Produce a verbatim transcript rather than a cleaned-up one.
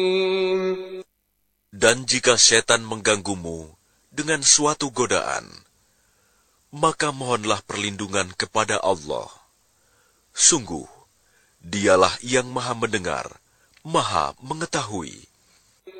Dan jika setan mengganggumu dengan suatu godaan, maka mohonlah perlindungan kepada Allah. Sungguh, Dialah yang Maha Mendengar, Maha Mengetahui.